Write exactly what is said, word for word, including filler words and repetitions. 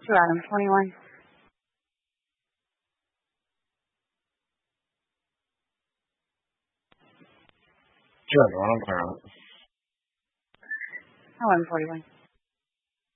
To item twenty-one. Sure, I'm clear on it. eleven forty-one.